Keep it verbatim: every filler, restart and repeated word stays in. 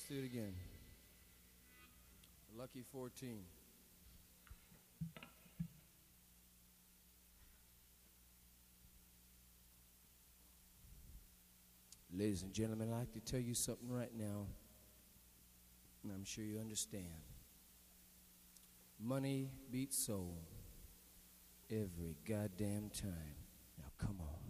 do it again. Lucky fourteen. Ladies and gentlemen, I'd like to tell you something right now, and I'm sure you understand. Money beats soul every goddamn time. Now come on.